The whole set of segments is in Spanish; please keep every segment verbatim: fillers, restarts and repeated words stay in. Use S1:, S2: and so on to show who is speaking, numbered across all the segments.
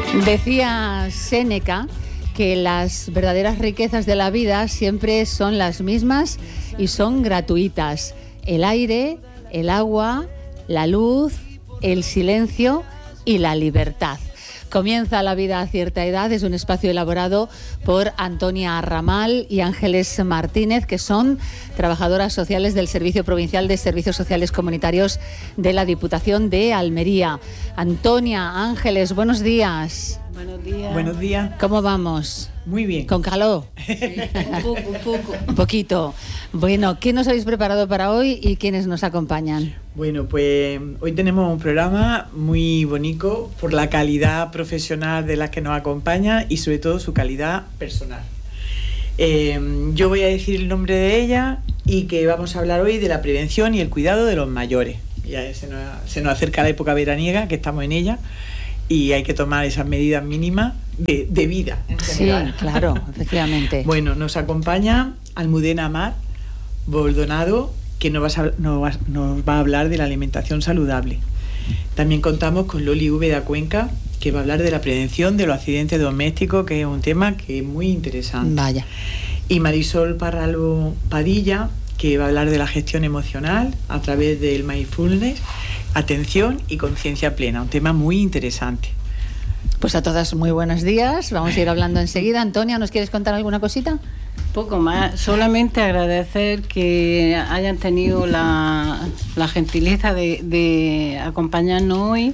S1: Decía Séneca que las verdaderas riquezas de la vida siempre son las mismas y son gratuitas. El aire, el agua, la luz, el silencio y la libertad. Comienza La vida a cierta edad, es un espacio elaborado por Antonia Ramal y Ángeles Martínez, que son trabajadoras sociales del Servicio Provincial de Servicios Sociales Comunitarios de la Diputación de Almería. Antonia, Ángeles, buenos días.
S2: Buenos días.
S3: Buenos días.
S1: ¿Cómo vamos?
S3: Muy bien.
S1: ¿Con calor?
S2: Sí, un poco, un poco.
S1: Un poquito. Bueno, ¿qué nos habéis preparado para hoy y quiénes nos acompañan?
S3: Bueno, pues hoy tenemos un programa muy bonito por la calidad profesional de las que nos acompaña y sobre todo su calidad personal. Eh, yo voy a decir el nombre de ella y que vamos a hablar hoy de la prevención y el cuidado de los mayores. Ya se nos, se nos acerca la época veraniega, que estamos en ella, y hay que tomar esas medidas mínimas de, de vida en general.
S1: Sí, claro, efectivamente.
S3: Bueno, nos acompaña Almudena Mar Bordonado, que nos va, a, nos, va, nos va a hablar de la alimentación saludable. También contamos con Loli Úbeda Cuenca, que va a hablar de la prevención de los accidentes domésticos, que es un tema que es muy interesante.
S1: Vaya.
S3: Y Marisol Parralo Padilla, que va a hablar de la gestión emocional a través del mindfulness, atención y conciencia plena, un tema muy interesante.
S1: Pues a todas muy buenos días, vamos a ir hablando enseguida. Antonia, ¿nos quieres contar alguna cosita?
S2: Poco más, solamente agradecer que hayan tenido la, la gentileza de, de acompañarnos hoy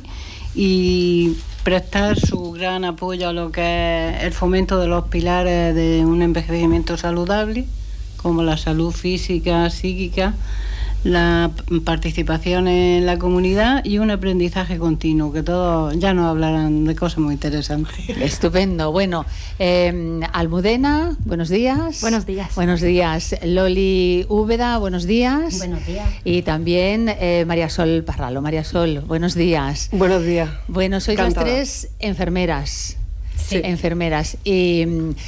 S2: y prestar su gran apoyo a lo que es el fomento de los pilares de un envejecimiento saludable, como la salud física, psíquica, la participación en la comunidad y un aprendizaje continuo, que todos ya nos hablarán de cosas muy interesantes.
S1: Estupendo. Bueno, eh, Almudena, buenos días.
S4: Buenos días.
S1: Buenos días. Loli Úbeda, buenos días.
S4: Buenos días.
S1: Y también eh, María Sol Parralo. María Sol, buenos días.
S5: Buenos días.
S1: Bueno, sois las
S5: Encantada.
S1: tres enfermeras.
S4: Sí.
S1: Enfermeras. Y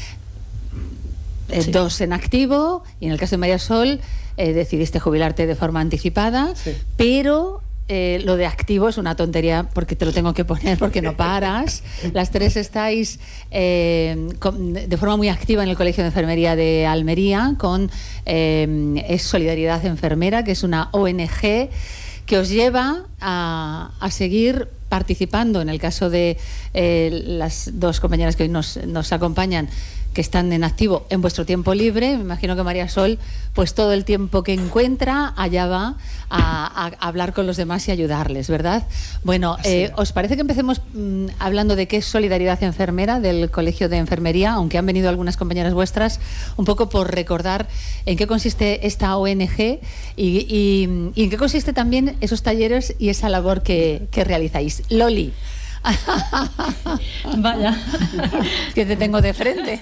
S1: eh,
S5: Sí.
S1: dos en activo, y en el caso de María Sol eh, decidiste jubilarte de forma anticipada,
S5: Sí.
S1: pero eh, lo de activo es una tontería porque te lo tengo que poner porque no paras. Las tres estáis eh, con, de forma muy activa en el Colegio de Enfermería de Almería con eh, es Solidaridad Enfermera, que es una O N G que os lleva a, a seguir participando. En el caso de eh, las dos compañeras que hoy nos, nos acompañan, que están en activo en vuestro tiempo libre, me imagino que María Sol, pues todo el tiempo que encuentra, allá va a, a hablar con los demás y ayudarles, ¿verdad? Bueno, eh, ¿os parece que empecemos mmm, hablando de qué es Solidaridad Enfermera del Colegio de Enfermería, aunque han venido algunas compañeras vuestras, un poco por recordar en qué consiste esta O N G y, y, y en qué consiste también esos talleres y esa labor que, que realizáis? Loli.
S4: Vaya.
S1: Que te tengo de frente.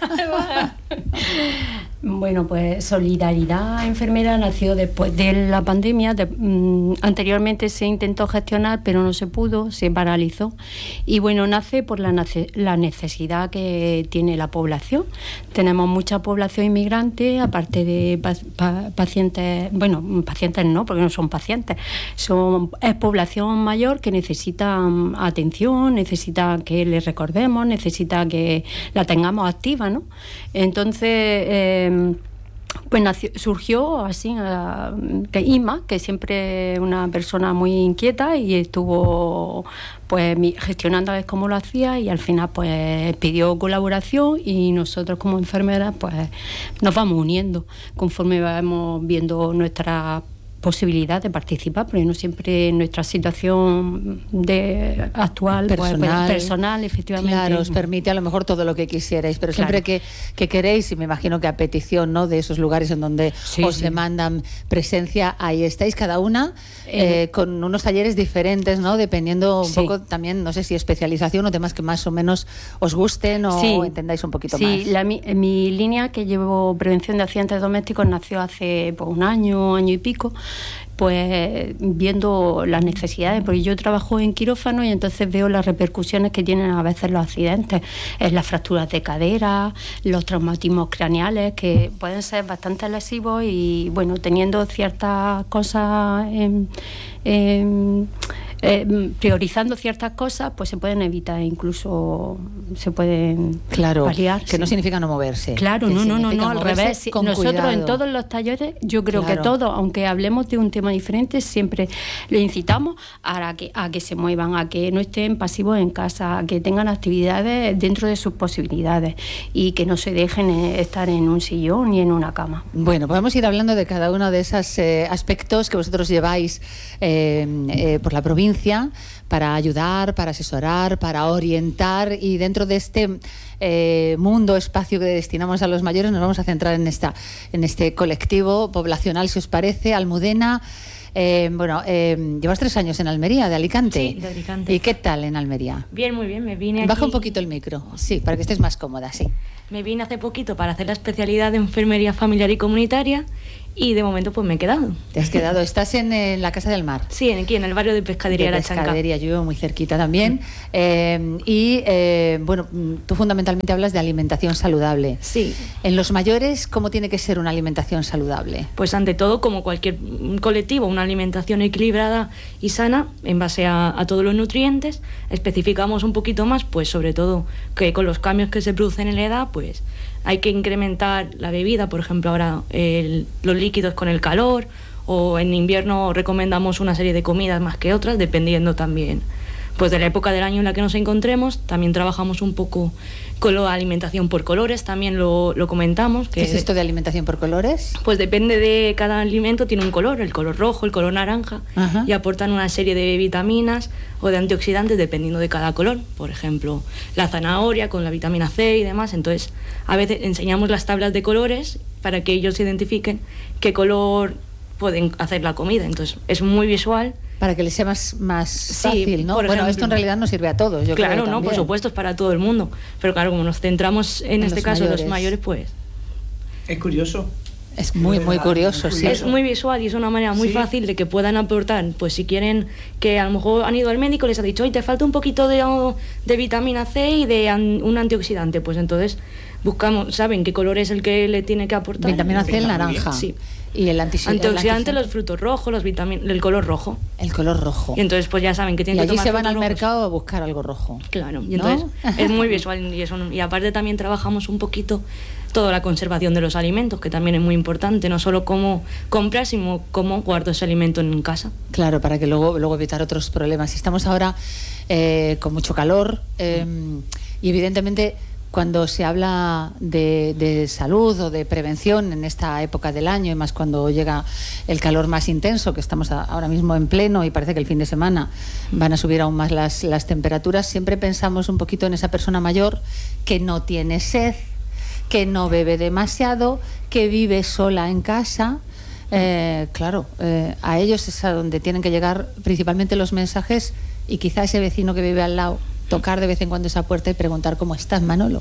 S4: Bueno, pues Solidaridad Enfermera nació después de la pandemia. De, mm, anteriormente se intentó gestionar, pero no se pudo, se paralizó. Y bueno, nace por la, nace, la necesidad que tiene la población. Tenemos mucha población inmigrante, aparte de pa, pa, pacientes, bueno, pacientes no, porque no son pacientes, son, es población mayor que necesita um, atención, necesita que le recordemos, necesita que la tengamos activa, ¿no? Entonces, eh, pues nació, surgió así uh, que Inma, que siempre es una persona muy inquieta y estuvo pues gestionando a ver cómo lo hacía, y al final pues pidió colaboración y nosotros como enfermeras pues nos vamos uniendo conforme vamos viendo nuestra posibilidad de participar, porque no siempre nuestra situación de actual
S1: personal,
S4: pues, pues, personal efectivamente,
S1: claro, os permite a lo mejor todo lo que quisierais, pero
S4: claro.
S1: siempre que, que queréis, y me imagino que a petición, ¿no?, de esos lugares en donde
S4: sí,
S1: os
S4: sí.
S1: demandan presencia, ahí estáis cada una eh, eh, con unos talleres diferentes, ¿no?, dependiendo un
S4: sí.
S1: poco también, no sé si especialización o temas que más o menos os gusten o
S4: sí.
S1: entendáis un poquito
S4: sí,
S1: más.
S4: Sí, mi, mi línea, que llevo prevención de accidentes domésticos, nació hace pues, un año, año y pico, pues viendo las necesidades, porque yo trabajo en quirófano y entonces veo las repercusiones que tienen a veces los accidentes, es las fracturas de cadera, los traumatismos craneales, que pueden ser bastante lesivos, y bueno, teniendo ciertas cosas en, en, eh, priorizando ciertas cosas, pues se pueden evitar, incluso se pueden
S1: claro,
S4: paliar.
S1: Que
S4: sí.
S1: no significa no moverse.
S4: Claro, no, no, no, no, al revés. Nosotros
S1: cuidado.
S4: En todos los talleres, yo creo
S1: claro.
S4: que todos, aunque hablemos de un tema diferente, siempre le incitamos a que, a que se muevan, a que no estén pasivos en casa, a que tengan actividades dentro de sus posibilidades y que no se dejen estar en un sillón ni en una cama.
S1: Bueno, podemos ir hablando de cada uno de esos eh, aspectos que vosotros lleváis eh, eh, por la provincia para ayudar, para asesorar, para orientar, y dentro de este eh, mundo, espacio que destinamos a los mayores, nos vamos a centrar en esta, en este colectivo poblacional, si os parece. Almudena, eh, bueno, eh, llevas tres años en Almería, de Alicante.
S5: Sí, de Alicante.
S1: ¿Y qué tal en Almería?
S5: Bien, muy bien, me vine aquí...
S1: Baja un poquito el micro, sí, para que estés más cómoda, sí.
S5: Me vine hace poquito para hacer la especialidad de enfermería familiar y comunitaria y de momento pues me he quedado.
S1: ¿Te has quedado? ¿Estás en, en la Casa del Mar?
S5: Sí, aquí en el barrio de Pescadería de la Chanca.
S1: Pescadería, yo vivo muy cerquita también. Eh, y eh, bueno, tú fundamentalmente hablas de alimentación saludable.
S5: Sí.
S1: En los mayores, ¿cómo tiene que ser una alimentación saludable?
S5: Pues ante todo, como cualquier colectivo, una alimentación equilibrada y sana en base a, a todos los nutrientes. Especificamos un poquito más, pues sobre todo que con los cambios que se producen en la edad, pues hay que incrementar la bebida, por ejemplo, ahora el, los líquidos con el calor, o en invierno recomendamos una serie de comidas más que otras, dependiendo también pues de la época del año en la que nos encontremos. También trabajamos un poco con la alimentación por colores, también lo, lo comentamos. Que
S1: ¿Qué es esto de alimentación por colores?
S5: Pues depende de cada alimento, tiene un color, el color rojo, el color naranja,
S1: Ajá.
S5: y aportan una serie de vitaminas o de antioxidantes dependiendo de cada color. Por ejemplo, la zanahoria con la vitamina C y demás. Entonces, a veces enseñamos las tablas de colores para que ellos identifiquen qué color pueden hacer la comida. Entonces, es muy visual.
S1: Para que les sea más, más
S5: Sí,
S1: fácil, ¿no?
S5: por
S1: Bueno,
S5: ejemplo.
S1: esto en realidad no sirve a todos, yo
S5: Claro,
S1: creo
S5: no, por
S1: también.
S5: supuesto, es para todo el mundo. Pero claro, como nos centramos en,
S1: En
S5: este
S1: los
S5: caso en
S1: mayores.
S5: los mayores, pues
S3: Es curioso.
S1: Es muy, muy curioso, sí.
S5: es muy visual y es una manera muy
S3: Sí.
S5: fácil de que puedan aportar, pues si quieren, que a lo mejor han ido al médico y les ha dicho, oye, te falta un poquito de, de vitamina C y de an, un antioxidante, pues entonces buscamos, saben qué color es el que le tiene que aportar.
S1: Vitamina C, el
S3: Está muy
S1: naranja.
S5: Sí.
S1: Y el antioxi-
S5: Antioxidante,
S1: el
S5: los frutos rojos, los vitamin el color rojo.
S1: El color rojo.
S5: Y entonces pues ya saben que
S1: Y
S5: tienen que
S1: allí
S5: tomar
S1: se van
S5: frutos
S1: al
S5: rojos.
S1: mercado a buscar algo rojo.
S5: Claro, y
S1: ¿No?
S5: entonces es muy visual y, eso, y aparte también trabajamos un poquito toda la conservación de los alimentos, que también es muy importante, no solo cómo comprar, sino cómo guardo ese alimento en casa.
S1: Claro, para que luego, luego evitar otros problemas. Estamos ahora eh, con mucho calor eh, y evidentemente cuando se habla de, de salud o de prevención en esta época del año, y más cuando llega el calor más intenso, que estamos a, ahora mismo en pleno y parece que el fin de semana van a subir aún más las, las temperaturas, siempre pensamos un poquito en esa persona mayor que no tiene sed, que no bebe demasiado, que vive sola en casa. Eh, claro, eh, a ellos es a donde tienen que llegar principalmente los mensajes, y quizá ese vecino que vive al lado tocar de vez en cuando esa puerta y preguntar cómo estás, Manolo.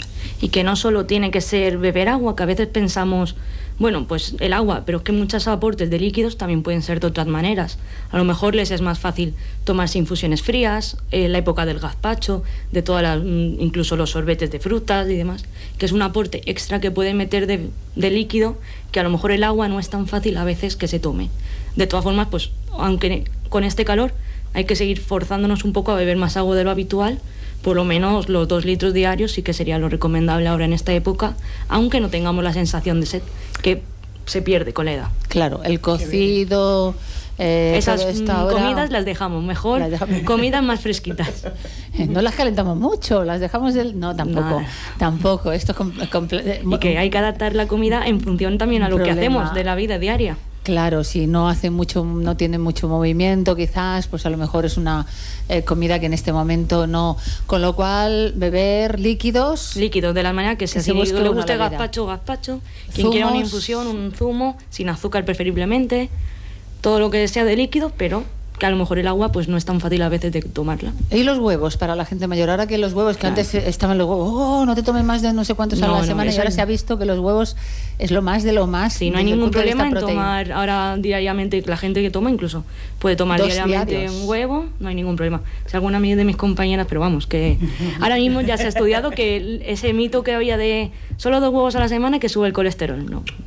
S5: Y que no solo tiene que ser beber agua, que a veces pensamos, bueno, pues el agua, pero es que muchos aportes de líquidos también pueden ser de otras maneras. A lo mejor les es más fácil tomarse infusiones frías, en la época del gazpacho, de todas las, incluso los sorbetes de frutas y demás, que es un aporte extra que pueden meter de, de líquido, que a lo mejor el agua no es tan fácil a veces que se tome. De todas formas, pues aunque con este calor hay que seguir forzándonos un poco a beber más agua de lo habitual. Por lo menos los dos litros diarios sí que sería lo recomendable ahora en esta época, aunque no tengamos la sensación de sed, que se pierde con la edad.
S1: Claro, el cocido, eh,
S5: esas
S1: todo esto ahora,
S5: comidas las dejamos mejor,
S1: las dejamos.
S5: comidas más fresquitas.
S1: no las calentamos mucho, las dejamos del... No, tampoco,
S5: Nada.
S1: tampoco. Esto es com- comple-
S5: Y que hay que adaptar la comida en función también a lo
S1: Problema.
S5: que hacemos de la vida diaria.
S1: Claro, si no hace mucho, no tiene mucho movimiento, quizás, pues a lo mejor es una eh, comida que en este momento no. Con lo cual, beber líquidos.
S5: Líquidos, de la manera que,
S1: Que
S5: sea.
S1: se
S5: Si
S1: busque
S5: le
S1: uno
S5: guste
S1: a la vida.
S5: gazpacho, gazpacho. Quien quiera una
S1: Zumos.
S5: infusión, un zumo, sin azúcar preferiblemente. Todo lo que sea de líquido, pero que a lo mejor el agua pues no es tan fácil a veces de tomarla.
S1: Y los huevos para la gente mayor. Ahora que los huevos, que
S5: Claro.
S1: antes estaban los huevos, oh, no te tomes más de no sé cuántos a
S5: No,
S1: la
S5: no,
S1: semana, y
S5: eso
S1: ahora
S5: no.
S1: se ha visto que los huevos es lo más de lo más.
S5: Sí, no hay
S1: desde el
S5: ningún
S1: punto de
S5: problema
S1: vista
S5: en
S1: proteína.
S5: tomar ahora diariamente, la gente que toma incluso puede tomar
S1: Dos
S5: diariamente
S1: diarios.
S5: un huevo, no hay ningún problema. Si alguna de mis compañeras, pero vamos, que ahora mismo ya se ha estudiado que el- ese mito que había de solo dos huevos a la semana que sube el colesterol, no.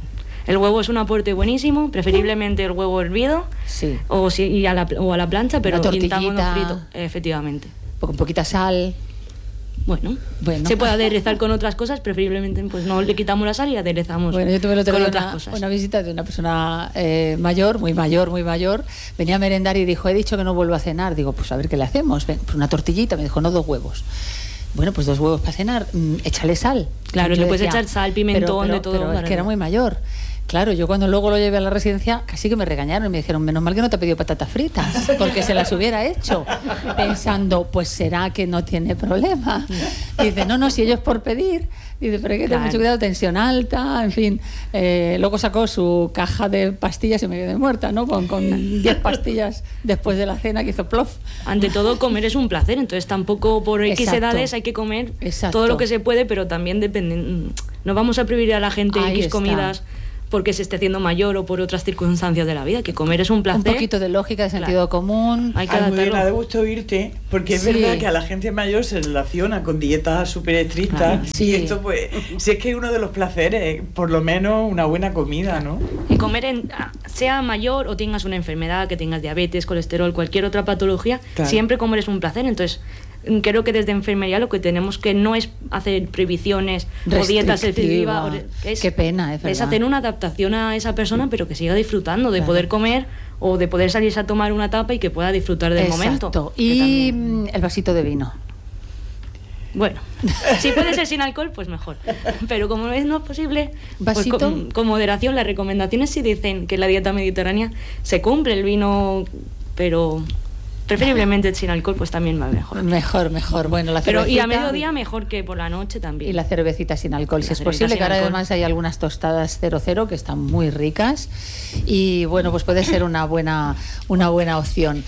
S5: El huevo es un aporte buenísimo, preferiblemente el huevo hervido,
S1: sí.
S5: o, si, y a la, o a la plancha, pero
S1: intentámoslo
S5: frito, efectivamente.
S1: Con poquita sal.
S5: Bueno,
S1: bueno,
S5: se puede aderezar con otras cosas, preferiblemente pues no le quitamos la sal y aderezamos
S1: bueno, yo tuve el otro
S5: con
S1: día
S5: otras
S1: una,
S5: cosas.
S1: una visita de una persona eh, mayor, muy mayor, muy mayor, venía a merendar y dijo, he dicho que no vuelvo a cenar. Digo, pues a ver qué le hacemos. Ven, pues una tortillita, me dijo, no, dos huevos. Bueno, pues dos huevos para cenar, mm, échale sal.
S5: Claro,
S1: yo
S5: le puedes
S1: decía,
S5: echar sal, pimentón,
S1: pero, pero,
S5: de todo.
S1: Pero es que era muy mayor. Claro, yo cuando luego lo llevé a la residencia casi que me regañaron y me dijeron, menos mal que no te ha pedido patatas fritas, porque se las hubiera hecho, pensando, pues será que no tiene problema. Dice, no, no, si ello es por pedir. Dice, pero hay que tener
S5: Claro.
S1: mucho cuidado, tensión alta, en fin. Eh, luego sacó su caja de pastillas y me quedé muerta, ¿no? Con, con diez pastillas después de la cena que hizo plof.
S5: Ante todo, comer es un placer, entonces tampoco por X
S1: Exacto.
S5: edades hay que comer
S1: Exacto.
S5: todo lo que se puede, pero también depende. No vamos a prohibir a la gente
S1: Ahí
S5: X
S1: está.
S5: comidas porque se esté haciendo mayor o por otras circunstancias de la vida, que comer es un placer.
S1: Un poquito de lógica, de sentido
S5: Claro.
S1: común.
S5: Hay que
S3: Almudena,
S5: adaptarlo.
S3: de gusto oírte, porque es
S1: Sí.
S3: verdad que a la gente mayor se relaciona con dietas súper estrictas.
S5: Claro.
S3: Y
S1: Sí.
S3: esto, pues, si es que es uno de los placeres, por lo menos una buena comida, ¿no?
S5: Y comer, en, sea mayor o tengas una enfermedad, que tengas diabetes, colesterol, cualquier otra patología,
S3: Claro.
S5: siempre comer es un placer. Entonces, creo que desde enfermería lo que tenemos que no es hacer prohibiciones o dietas
S1: Restrictiva.
S5: excesivas. Es,
S1: Qué pena, es
S5: es
S1: verdad.
S5: hacer una adaptación a esa persona, pero que siga disfrutando de
S1: Claro.
S5: poder comer o de poder salirse a tomar una tapa y que pueda disfrutar del momento.
S1: Exacto.
S5: Que
S1: Y
S5: también-
S1: mm, el vasito de vino.
S5: Bueno, si puede ser sin alcohol, pues mejor. Pero como es no es posible, pues
S1: ¿Vasito?
S5: con, con moderación. Las recomendaciones sí dicen que en la dieta mediterránea se cumple el vino, pero preferiblemente sin alcohol, pues también va mejor.
S1: Mejor, mejor. Bueno, la
S5: Pero y a
S1: cervecita
S5: mediodía mejor que por la noche también.
S1: y la cervecita sin alcohol,
S5: Y
S1: si
S5: la
S1: es
S5: cervecita
S1: posible,
S5: sin
S1: que ahora
S5: alcohol.
S1: además hay algunas tostadas cero cero que están muy ricas y bueno, pues puede ser una buena una buena opción.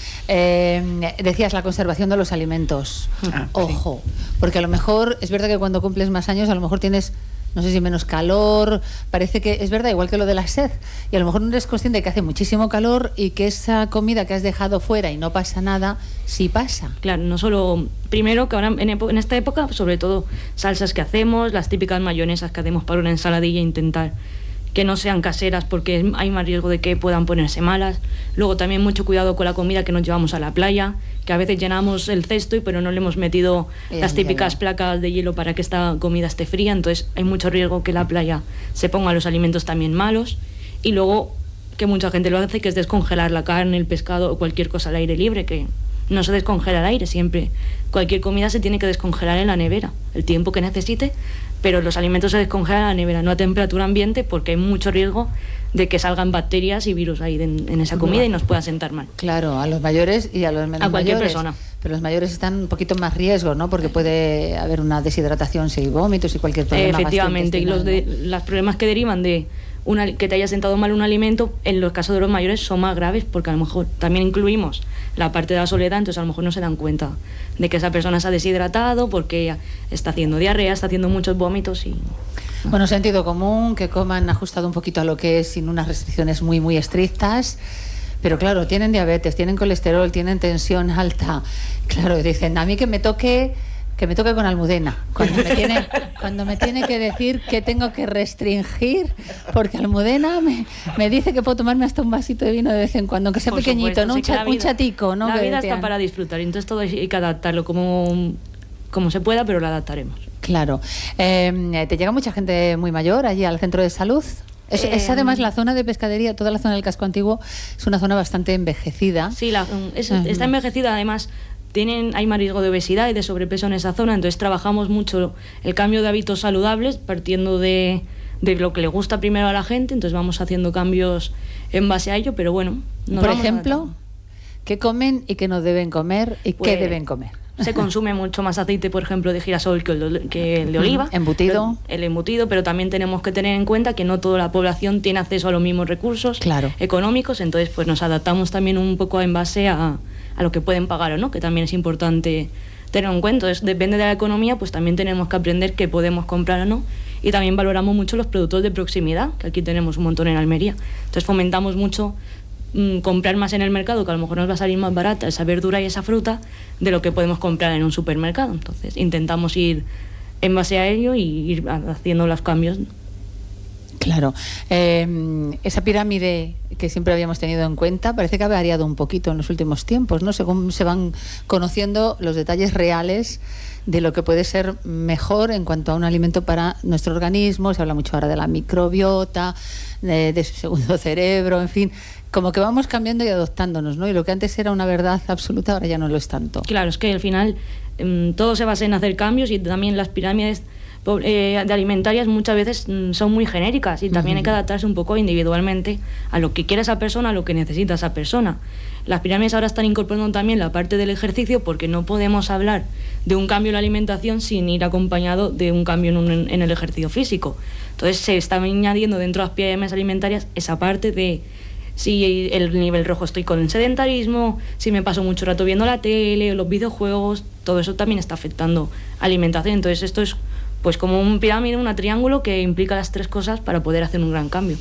S1: Eh, decías la conservación de los alimentos.
S3: Ah,
S1: Ojo, porque a lo mejor es verdad que cuando cumples más años a lo mejor tienes, no sé si menos calor, parece que es verdad, igual que lo de la sed, y a lo mejor no eres consciente de que hace muchísimo calor y que esa comida que has dejado fuera y no pasa nada, sí pasa.
S5: Claro, no solo... Primero, que ahora en, epo- en esta época, sobre todo salsas que hacemos, las típicas mayonesas que hacemos para una ensaladilla, intentar que no sean caseras porque hay más riesgo de que puedan ponerse malas. Luego también mucho cuidado con la comida que nos llevamos a la playa, que a veces llenamos el cesto y pero no le hemos metido
S1: Bien,
S5: las típicas
S1: bien.
S5: placas de hielo para que esta comida esté fría, entonces hay mucho riesgo que la playa se ponga los alimentos también malos. Y luego, que mucha gente lo hace, que es descongelar la carne, el pescado o cualquier cosa al aire libre, que no se descongela al aire siempre. Cualquier comida se tiene que descongelar en la nevera, el tiempo que necesite, pero los alimentos se descongelan en la nevera, no a temperatura ambiente, porque hay mucho riesgo de que salgan bacterias y virus ahí en, en esa comida y nos pueda sentar mal.
S1: Claro, a los mayores y a los menos
S5: A cualquier
S1: mayores.
S5: persona.
S1: Pero los mayores están un poquito más riesgo, ¿no? Porque puede haber una deshidratación, si hay vómitos y cualquier problema.
S5: Efectivamente, y los de,
S1: gastrointestinal,
S5: los problemas que derivan de una, que te haya sentado mal un alimento, en los casos de los mayores son más graves, porque a lo mejor también incluimos la parte de la soledad, entonces a lo mejor no se dan cuenta de que esa persona se ha deshidratado porque está haciendo diarrea, está haciendo muchos vómitos y...
S1: ¿no? Bueno, sentido común, que coman ajustado un poquito a lo que es, sin unas restricciones muy, muy estrictas. Pero claro, tienen diabetes, tienen colesterol, tienen tensión alta. Claro, dicen, a mí que me toque... que me toque con Almudena, cuando me tiene, cuando me tiene que decir que tengo que restringir, porque Almudena me, me dice que puedo tomarme hasta un vasito de vino de vez en cuando, aunque sea
S5: Por
S1: pequeñito,
S5: supuesto,
S1: ¿no?
S5: sí
S1: Un,
S5: que la
S1: cha- un
S5: vida-
S1: chatico, ¿no?
S5: La
S1: Que
S5: vida
S1: decían.
S5: está para disfrutar, entonces todo hay que adaptarlo como, como se pueda, pero lo adaptaremos.
S1: Claro. Eh, ¿Te llega mucha gente muy mayor allí al centro de salud? Es,
S5: Eh,
S1: es además la zona de pescadería, toda la zona del casco antiguo, es una zona bastante envejecida.
S5: Sí, la, es-
S1: Ujú.
S5: está envejecida, además tienen, hay más riesgo de obesidad y de sobrepeso en esa zona, entonces trabajamos mucho el cambio de hábitos saludables partiendo de, de lo que le gusta primero a la gente, entonces vamos haciendo cambios en base a ello, pero bueno. nos
S1: Por
S5: vamos
S1: ejemplo,
S5: adaptando.
S1: ¿qué comen y qué no deben comer y qué
S5: Pues,
S1: deben comer?
S5: Se consume mucho más aceite, por ejemplo, de girasol que el de, que el de oliva.
S1: Embutido.
S5: Pero- el embutido, pero también tenemos que tener en cuenta que no toda la población tiene acceso a los mismos recursos
S1: Claro.
S5: económicos, entonces pues nos adaptamos también un poco en base a, a lo que pueden pagar o no, que también es importante tener en cuenta. Entonces, depende de la economía, pues también tenemos que aprender qué podemos comprar o no. Y también valoramos mucho los productos de proximidad, que aquí tenemos un montón en Almería. Entonces fomentamos mucho mm, comprar más en el mercado, que a lo mejor nos va a salir más barata esa verdura y esa fruta de lo que podemos comprar en un supermercado. Entonces intentamos ir en base a ello y ir haciendo los cambios.
S1: Claro. Eh, esa pirámide que siempre habíamos tenido en cuenta parece que ha variado un poquito en los últimos tiempos, ¿no? Según se van conociendo los detalles reales de lo que puede ser mejor en cuanto a un alimento para nuestro organismo. Se habla mucho ahora de la microbiota, de, de su segundo cerebro, en fin, como que vamos cambiando y adoptándonos, ¿no? Y lo que antes era una verdad absoluta ahora ya no lo es tanto.
S5: Claro, es que al final eh, todo se basa en hacer cambios, y también las pirámides eh, de alimentarias muchas veces mm, son muy genéricas, y también uh-huh. hay que adaptarse un poco individualmente a lo que quiere esa persona, a lo que necesita esa persona. Las pirámides ahora están incorporando también la parte del ejercicio, porque no podemos hablar de un cambio en la alimentación sin ir acompañado de un cambio en, un, en el ejercicio físico. Entonces se está añadiendo dentro de las pirámides alimentarias esa parte de si el nivel rojo estoy con el sedentarismo, si me paso mucho rato viendo la tele, los videojuegos, todo eso también está afectando a la alimentación. Entonces esto es pues como un pirámide, un triángulo que implica las tres cosas para poder hacer un gran cambio.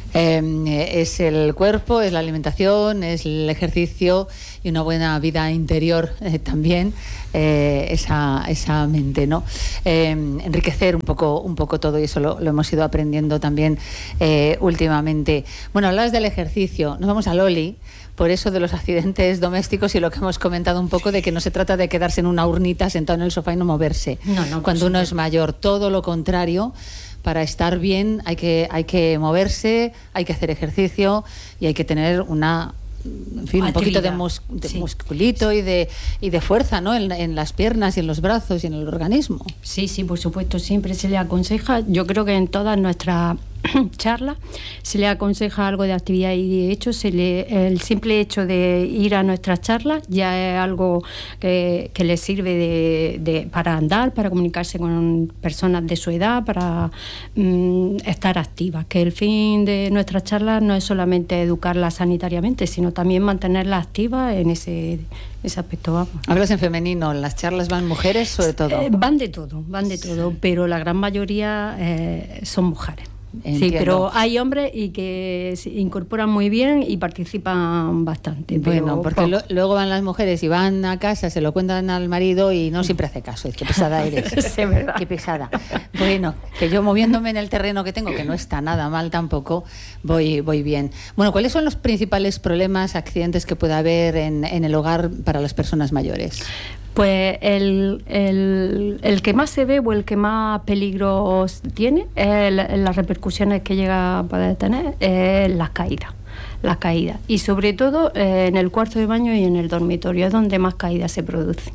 S1: Eh, es el cuerpo, es la alimentación, es el ejercicio y una buena vida interior eh, también, eh, esa, esa mente, ¿no? Eh, enriquecer un poco, un poco todo, y eso lo, lo hemos ido aprendiendo también eh, últimamente. Bueno, hablas del ejercicio, nos vamos a Loli. Por eso de los accidentes domésticos y lo que hemos comentado un poco de que no se trata de quedarse en una urnita sentado en el sofá y no moverse. No, no, cuando uno es mayor, todo lo contrario. Para estar bien hay que, hay que moverse, hay que hacer ejercicio y hay que tener una, en fin, un poquito de, mus, de sí. musculito y de, y de fuerza, ¿no? En, en las piernas y en los brazos y en el organismo.
S4: Sí, sí, por supuesto, siempre se le aconseja, yo creo que en todas nuestras charlas se le aconseja algo de actividad, y de hecho se le, el simple hecho de ir a nuestras charlas ya es algo que, que le sirve de, de, para andar, para comunicarse con personas de su edad, para mm, estar activas, que el fin de nuestras charlas no es solamente educarlas sanitariamente, sino también mantenerlas activas en ese, ese aspecto. Vamos.
S1: Hablas en femenino, ¿las charlas van mujeres sobre todo?
S4: Eh, van de todo, van de todo, sí. Pero la gran mayoría eh, son mujeres. Entiendo. Sí, pero hay hombres y que se incorporan muy bien y participan bastante.
S1: Bueno, porque lo, luego van las mujeres y van a casa, se lo cuentan al marido y no siempre hace caso. Qué pesada eres.
S4: Sí, verdad.
S1: Qué pesada. Bueno, que yo moviéndome en el terreno que tengo, que no está nada mal tampoco, voy, voy bien. Bueno, ¿cuáles son los principales problemas, accidentes que puede haber en, en el hogar para las personas mayores?
S4: Pues el, el, el que más se ve o el que más peligros tiene, es la, las repercusiones que llega a poder tener, es las caídas. Las caídas. Y sobre todo eh, en el cuarto de baño y en el dormitorio, es donde más caídas se producen.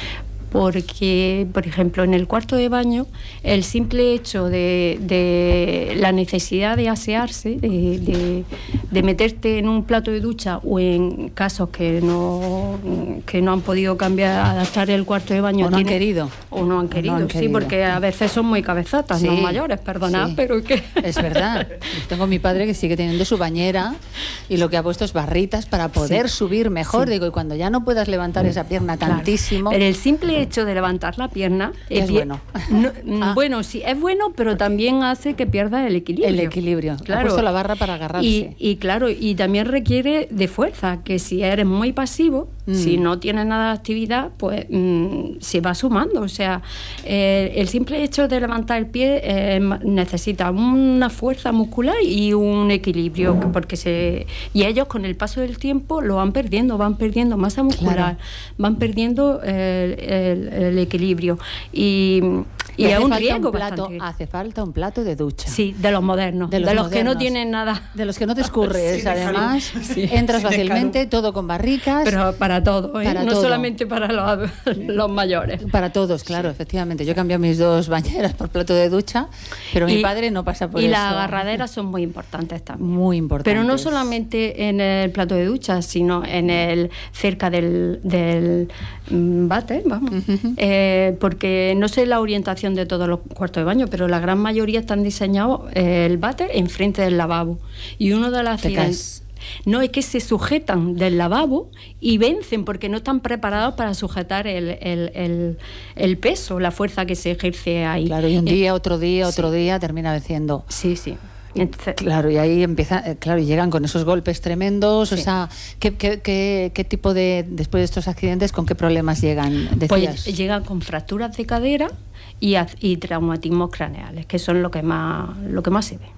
S4: Porque, por ejemplo, en el cuarto de baño, el simple hecho de, de la necesidad de asearse, de, de, de meterte en un plato de ducha, o en casos que no que no han podido cambiar, adaptar el cuarto de baño,
S1: o no
S4: tiene,
S1: han querido
S4: o no han querido, no han sí, querido. Porque a veces son muy cabezotas, sí, no mayores, perdonad, sí, pero que
S1: es verdad. Tengo a mi padre que sigue teniendo su bañera y lo que ha puesto es barritas para poder sí. subir mejor, sí. Digo, y cuando ya no puedas levantar esa pierna tantísimo,
S4: claro. Pero el simple hecho de levantar la pierna
S1: es pie, bueno.
S4: No, ah. Bueno, sí, es bueno, pero también hace que pierdas el equilibrio.
S1: El equilibrio.
S4: Claro.
S1: Ha puesto la barra para agarrarse.
S4: Y, y claro, y también requiere de fuerza, que si eres muy pasivo, mm. si no tienes nada de actividad, pues mm, se va sumando. O sea, eh, el simple hecho de levantar el pie eh, necesita una fuerza muscular y un equilibrio, mm. porque se y ellos con el paso del tiempo lo van perdiendo, van perdiendo masa muscular, claro. van perdiendo eh, el, el el equilibrio y, y es un riesgo
S1: un plato,
S4: bastante.
S1: Hace falta un plato de ducha.
S4: Sí, de los modernos, de los, de los que no tienen nada.
S1: De los que no te escurres, sí, además, sí, entras sí, fácilmente, todo con barricas.
S4: Pero para todo, ¿eh? Para no todo. Solamente para los, los mayores.
S1: Para todos, claro, sí. Efectivamente. Yo he cambiado mis dos bañeras por plato de ducha, pero y, mi padre no pasa por
S4: y
S1: eso.
S4: Y las agarraderas son muy importantes también.
S1: Muy importantes.
S4: Pero no solamente en el plato de ducha, sino en el cerca del, del váter, vamos. Uh-huh. Eh, porque no sé la orientación de todos los cuartos de baño, pero la gran mayoría están diseñados eh, el váter enfrente del lavabo. Y uno de las accidentes no es que se sujetan del lavabo y vencen porque no están preparados para sujetar el, el, el, el peso, la fuerza que se ejerce ahí.
S1: Claro, y un día, otro día, otro sí. día termina venciendo.
S4: Sí, sí. Entonces,
S1: claro, y ahí empiezan, claro, y llegan con esos golpes tremendos. Sí. O sea, ¿qué, qué, qué, qué tipo de, después de estos accidentes, con qué problemas llegan? Decías.
S4: Pues llegan con fracturas de cadera y, y traumatismos craneales, que son lo que más, lo que más se ve.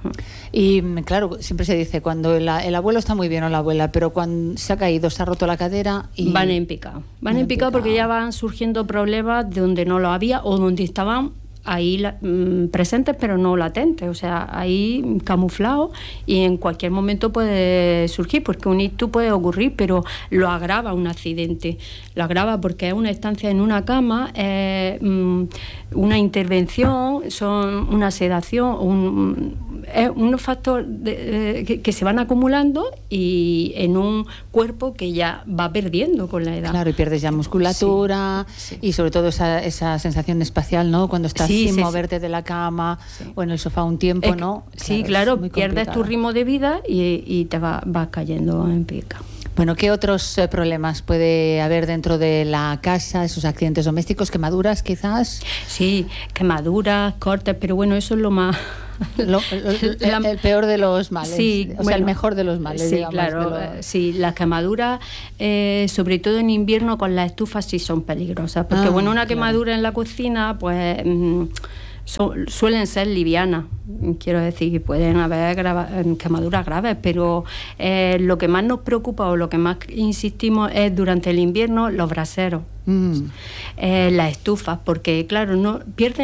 S1: Y claro, siempre se dice, cuando el, el abuelo está muy bien o la abuela, pero cuando se ha caído, se ha roto la cadera y...
S4: Van en picado. Van en picado porque ya van surgiendo problemas de donde no lo había o donde estaban ahí la, mmm, presentes pero no latentes, o sea, ahí camuflados, y en cualquier momento puede surgir, porque un ictus puede ocurrir, pero lo agrava un accidente, lo agrava porque es una estancia en una cama, es mmm, una intervención, son una sedación, un, es unos factores de, eh, que, que se van acumulando y en un cuerpo que ya va perdiendo con la edad.
S1: Claro, y pierdes ya musculatura, sí, sí. Y sobre todo esa, esa sensación espacial, ¿no? Cuando estás sí, sin sí, moverte sí. de la cama, sí. o en el sofá un tiempo, es, ¿no?
S4: Sí, claro, claro pierdes tu ritmo de vida y, y te vas va cayendo en pica.
S1: Bueno, ¿qué otros eh, problemas puede haber dentro de la casa, esos accidentes domésticos, quemaduras quizás?
S4: Sí, quemaduras, cortes, pero bueno, eso es lo más...
S1: Lo, el, el, el peor de los males,
S4: sí,
S1: o sea,
S4: bueno,
S1: el mejor de los males,
S4: sí,
S1: digamos.
S4: Claro,
S1: lo...
S4: sí, las quemaduras, eh, sobre todo en invierno con las estufas sí son peligrosas, porque ah, bueno, una quemadura claro. en la cocina, pues... Mmm, Son, suelen ser livianas, quiero decir, que pueden haber grava, quemaduras graves, pero eh, lo que más nos preocupa o lo que más insistimos es durante el invierno los braseros, mm. eh, las estufas, porque claro, no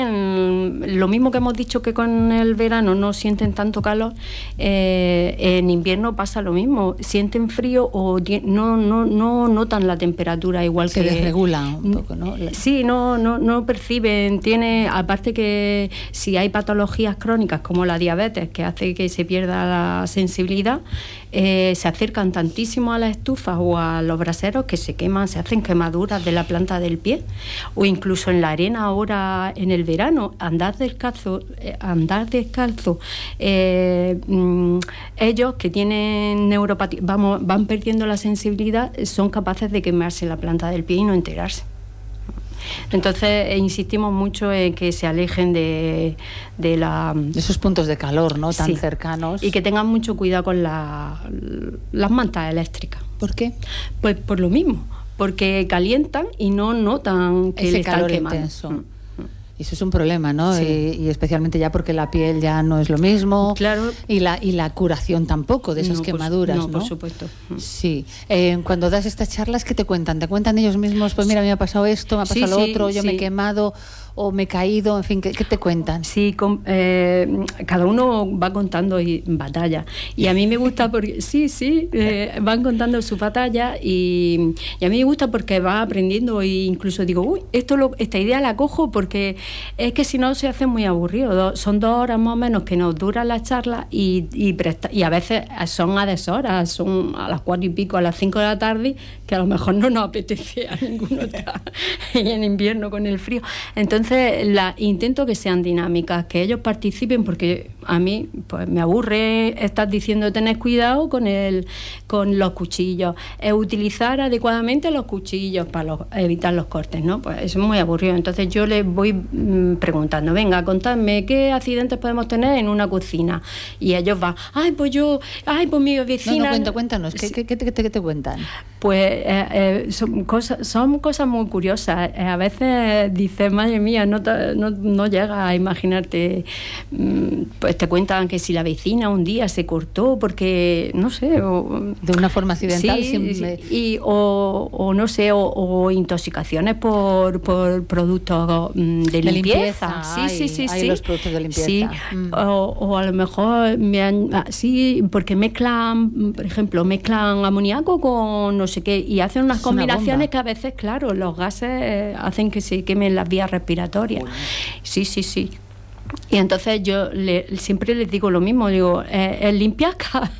S4: pierden lo mismo que hemos dicho que con el verano no sienten tanto calor, eh, en invierno pasa lo mismo, sienten frío o no, no, no notan la temperatura igual
S1: se
S4: que...
S1: Se desregula un poco, ¿no?
S4: Sí, no, no, no perciben, tiene, aparte que si hay patologías crónicas como la diabetes que hace que se pierda la sensibilidad, eh, se acercan tantísimo a las estufas o a los braseros que se queman, se hacen quemaduras de la planta del pie, o incluso en la arena ahora en el verano, andar descalzo, eh, andar descalzo eh, mm, ellos que tienen neuropatía, vamos, van perdiendo la sensibilidad, son capaces de quemarse la planta del pie y no enterarse. Entonces insistimos mucho en que se alejen de, de, la,
S1: de esos puntos de calor, ¿no? Tan
S4: sí,
S1: cercanos.
S4: Y que tengan mucho cuidado con la, las mantas eléctricas.
S1: ¿Por qué?
S4: Pues por lo mismo, porque calientan y no notan que
S1: ese
S4: le están
S1: calor
S4: quemando.
S1: Intenso. Mm. Y eso es un problema, ¿no?
S4: Sí.
S1: Y, y especialmente ya porque la piel ya no es lo mismo.
S4: Claro.
S1: Y la, y la curación tampoco de esas
S4: no,
S1: quemaduras,
S4: pues,
S1: ¿no?
S4: No, por supuesto.
S1: Sí. Eh, cuando das estas charlas, ¿qué te cuentan? ¿Te cuentan ellos mismos? Pues mira, a mí me ha pasado esto, me ha pasado
S4: sí,
S1: lo otro,
S4: sí,
S1: yo
S4: sí.
S1: me he quemado o me he caído, en fin, ¿qué, qué te cuentan?
S4: Sí, con, eh, cada uno va contando y, batallas. Y a mí me gusta porque, sí, sí, eh, van contando su batalla y, y a mí me gusta porque va aprendiendo e incluso digo, uy, esto lo, esta idea la cojo porque es que si no se hace muy aburrido. Son dos horas más o menos que nos duran las charlas y, y, presta, y a veces son a deshoras, son a las cuatro y pico, a las cinco de la tarde, que a lo mejor no nos apetece a ninguno estar en invierno con el frío. Entonces, Entonces, la, intento que sean dinámicas, que ellos participen, porque a mí pues me aburre estar diciendo tener cuidado con el con los cuchillos, es utilizar adecuadamente los cuchillos para los, evitar los cortes, ¿no? Pues eso es muy aburrido. Entonces yo les voy mmm, preguntando, venga, contadme qué accidentes podemos tener en una cocina. Y ellos van, ay, pues yo, ay, pues mi vecina...
S1: No, no, cuenta, cuéntanos, ¿qué, qué, qué, qué, qué te cuentan?
S4: Pues eh, eh, son, cosas, son cosas muy curiosas. Eh, a veces dices, madre mía, no, te, no, no llegas a imaginarte, mmm, pues te cuentan que si la vecina un día se cortó porque, no sé... O,
S1: de una forma accidental.
S4: Sí,
S1: siempre...
S4: sí, y, o, o no sé, o, o intoxicaciones por, por productos de, de limpieza.
S1: limpieza.
S4: Sí,
S1: Ay,
S4: sí, sí,
S1: hay
S4: sí.
S1: los productos de limpieza.
S4: Sí,
S1: mm.
S4: o, o a lo mejor me han, sí, porque mezclan, por ejemplo, mezclan amoníaco con no sé qué y hacen unas
S1: es
S4: combinaciones
S1: una
S4: que a veces, claro, los gases hacen que se quemen las vías respiratorias. Bueno. Sí, sí, sí. Y entonces yo le, siempre les digo lo mismo, digo, eh, el limpiar cada,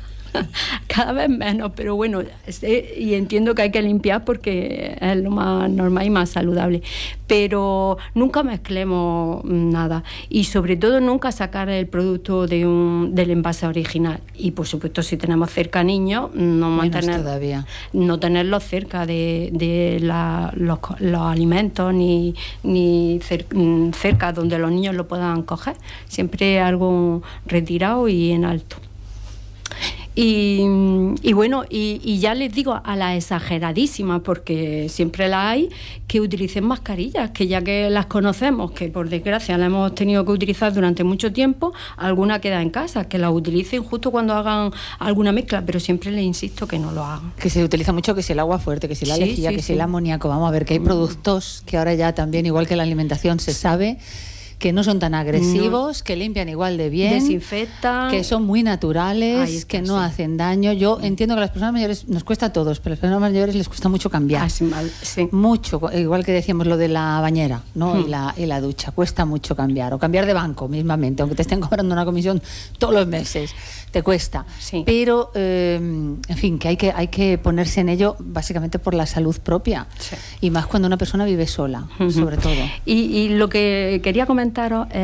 S4: cada vez menos, pero bueno, eh, y entiendo que hay que limpiar porque es lo más normal y más saludable, pero nunca mezclemos nada y sobre todo nunca sacar el producto de un, del envase original. Y por supuesto, si tenemos cerca niños, no mantener,
S1: todavía.
S4: no tenerlos cerca de, de la, los, los alimentos ni, ni cer, cerca donde los niños lo puedan coger, siempre algo retirado y en alto. Y, y bueno, y, y ya les digo a las exageradísimas, porque siempre las hay, que utilicen mascarillas, que ya que las conocemos, que por desgracia las hemos tenido que utilizar durante mucho tiempo, alguna queda en casa, que las utilicen justo cuando hagan alguna mezcla, pero siempre les insisto que no lo hagan.
S1: Que se utiliza mucho, que si el agua fuerte, que si la
S4: Sí,
S1: lejía,
S4: sí,
S1: que si
S4: sí.
S1: el amoníaco. Vamos a ver que hay productos que ahora ya también, igual que la alimentación, se sabe que no son tan agresivos, no. que limpian igual de bien,
S4: desinfectan,
S1: que son muy naturales, está, que no sí. hacen daño. Yo sí. entiendo que a las personas mayores nos cuesta a todos, pero a las personas mayores les cuesta mucho cambiar.
S4: Ah, sí, sí.
S1: Mucho, igual que decíamos lo de la bañera, ¿no? Hmm. Y, la, y la ducha, cuesta mucho cambiar. O cambiar de banco mismamente, aunque te estén cobrando una comisión todos los meses, te cuesta.
S4: Sí.
S1: Pero, eh, en fin, que hay, que hay que ponerse en ello básicamente por la salud propia.
S4: Sí.
S1: Y más cuando una persona vive sola, uh-huh. sobre todo.
S4: Y, y lo que quería comentar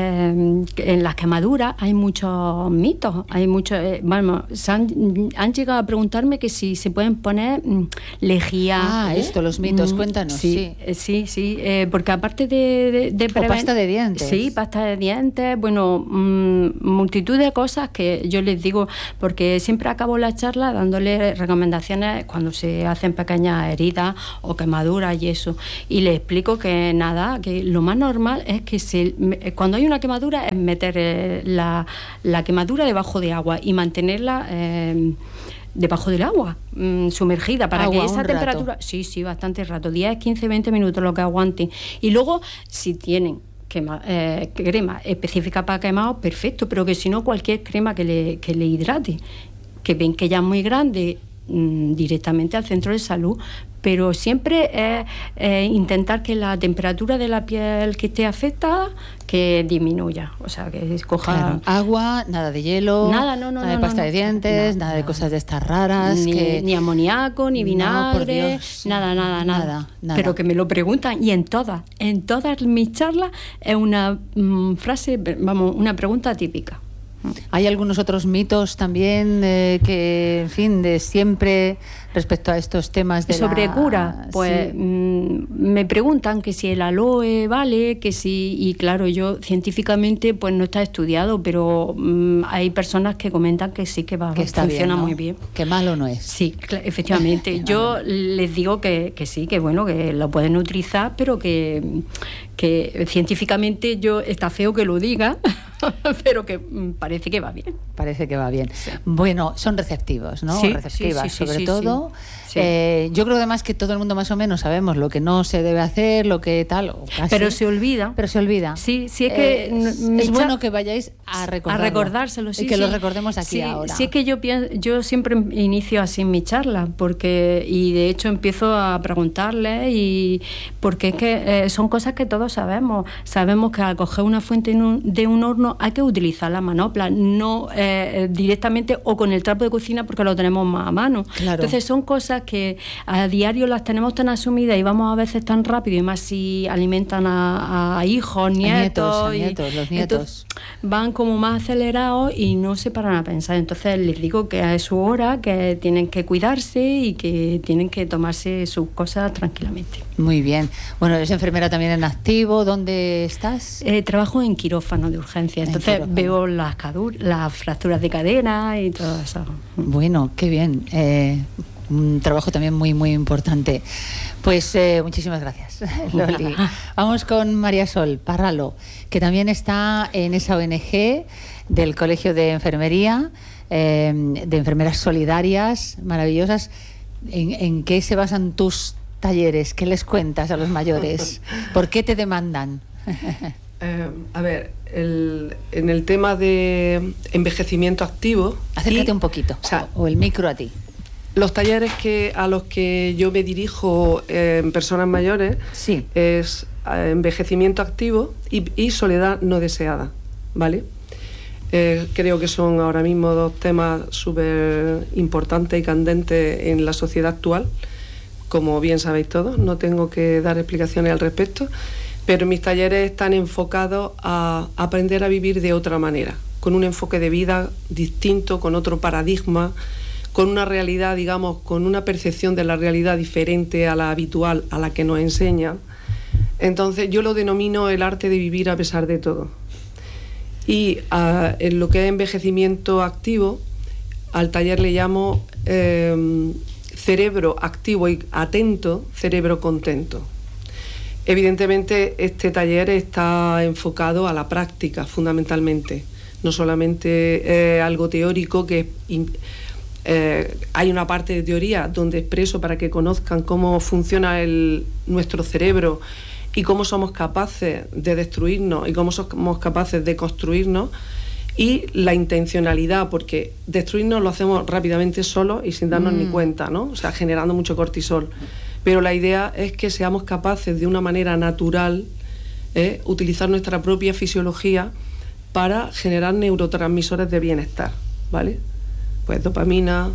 S4: Eh, en las quemaduras hay muchos mitos, hay muchos, eh, bueno, se han, han llegado a preguntarme que si se pueden poner mm, lejía.
S1: Ah,
S4: ¿eh?
S1: esto, los mitos, mm, cuéntanos.
S4: Sí, sí, sí, sí eh, porque aparte de, de, de
S1: preven... o pasta de dientes.
S4: Sí, pasta de dientes, bueno, mm, multitud de cosas que yo les digo, porque siempre acabo la charla dándole recomendaciones cuando se hacen pequeñas heridas o quemaduras y eso, y les explico que nada, que lo más normal es que se cuando hay una quemadura es meter eh, la, la quemadura debajo de agua y mantenerla eh, debajo del agua, mmm, sumergida, para
S1: agua,
S4: que esa temperatura...
S1: Rato.
S4: Sí, sí, bastante rato, diez, quince, veinte minutos lo que aguanten. Y luego, si tienen quema, eh, crema específica para quemados, perfecto, pero que si no, cualquier crema que le, que le hidrate, que ven que ya es muy grande, mmm, directamente al centro de salud. Pero siempre es eh, intentar que la temperatura de la piel que esté afectada que disminuya, o sea, que escoja
S1: claro. agua, nada de hielo,
S4: nada, no, no,
S1: nada de
S4: no,
S1: pasta
S4: no,
S1: de dientes,
S4: no,
S1: nada
S4: no,
S1: de cosas de estas raras,
S4: ni,
S1: que...
S4: ni amoníaco, ni vinagre,
S1: no, Dios,
S4: nada, nada, nada,
S1: nada, nada.
S4: Pero que me lo preguntan y en todas, en todas mis charlas es una mmm, frase, vamos, una pregunta típica.
S1: Hay algunos otros mitos también eh, que, en fin, de siempre respecto a estos temas de
S4: sobre
S1: la...
S4: cura, pues sí. mmm, me preguntan que si el aloe vale, que si, y claro, yo científicamente pues no está estudiado, pero mmm, hay personas que comentan que sí que va,
S1: que está
S4: funciona
S1: bien, ¿no?
S4: muy bien.
S1: Que malo no es.
S4: Sí, efectivamente. Yo les digo que, que sí, que bueno, que lo pueden utilizar, pero que, que científicamente yo está feo que lo diga, pero que parece que va bien.
S1: Parece que va bien.
S4: Sí.
S1: Bueno, son receptivos, ¿no?
S4: Sí,
S1: receptivas,
S4: sí, sí,
S1: sobre
S4: sí,
S1: todo.
S4: Sí.
S1: Eh, yo creo además que todo el mundo más o menos sabemos lo que no se debe hacer, lo que tal, o casi,
S4: pero se olvida.
S1: Pero se olvida.
S4: Sí, sí es que
S1: eh, es, es bueno que vayáis a recordarlo,
S4: a recordárselo, sí,
S1: y que
S4: sí.
S1: lo recordemos aquí
S4: sí,
S1: ahora.
S4: Sí es que yo pienso, yo siempre inicio así mi charla, porque y de hecho empiezo a preguntarle y porque es que eh, son cosas que todos sabemos. Sabemos que al coger una fuente de un, de un horno hay que utilizar la manopla, no eh, directamente o con el trapo de cocina porque lo tenemos más a mano.
S1: Claro.
S4: Entonces son cosas que a diario las tenemos tan asumidas y vamos a veces tan rápido, y más si alimentan a, a hijos, nietos,
S1: a nietos,
S4: y,
S1: a nietos los nietos
S4: van como más acelerados y no se paran a pensar. Entonces les digo que es su hora, que tienen que cuidarse y que tienen que tomarse sus cosas tranquilamente.
S1: Muy bien. Bueno, eres enfermera también en activo. ¿Dónde estás?
S4: Eh, trabajo en quirófano de urgencia, entonces veo las, cadur- las fracturas de cadera y todo eso.
S1: Bueno, qué bien. Eh, un trabajo también muy, muy importante. Pues eh, muchísimas gracias, Loli. Vamos con María Sol Parralo, que también está en esa O N G del Colegio de Enfermería, eh, de Enfermeras Solidarias, maravillosas. ¿En, en qué se basan tus talleres? ¿Qué les cuentas a los mayores? ¿Por qué te demandan?
S6: Eh, a ver, el, en el tema de envejecimiento activo...
S1: Acércate
S6: y,
S1: un poquito,
S6: o, sea,
S1: o el micro a ti.
S6: Los talleres que a los que yo me dirijo eh, en personas mayores
S1: sí.
S6: es eh, envejecimiento activo y, y soledad no deseada, ¿vale? Eh, creo que son ahora mismo dos temas súper importantes y candentes en la sociedad actual, como bien sabéis todos, no tengo que dar explicaciones al respecto, pero mis talleres están enfocados a aprender a vivir de otra manera, con un enfoque de vida distinto, con otro paradigma, con una realidad, digamos, con una percepción de la realidad diferente a la habitual, a la que nos enseñan. Entonces yo lo denomino el arte de vivir a pesar de todo. Y uh, en lo que es envejecimiento activo, Al taller le llamo eh, cerebro activo y atento, cerebro contento. Evidentemente, este taller está enfocado a la práctica, fundamentalmente. No solamente eh, algo teórico, que eh, hay una parte de teoría donde expreso para que conozcan cómo funciona el, nuestro cerebro y cómo somos capaces de destruirnos y cómo somos capaces de construirnos, y la intencionalidad, porque destruirnos lo hacemos rápidamente solos y sin darnos mm. ni cuenta, ¿no? O sea, generando mucho cortisol. Pero la idea es que seamos capaces de una manera natural eh, utilizar nuestra propia fisiología para generar neurotransmisores de bienestar, ¿vale? Pues dopamina,